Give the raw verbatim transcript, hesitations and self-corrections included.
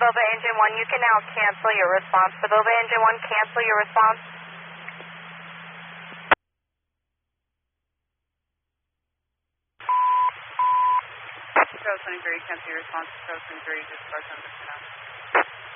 Boba Engine one, you can now cancel your response. To Boba Engine one, cancel your response. Control twenty-three, cancel your response. Control twenty-three, just start on the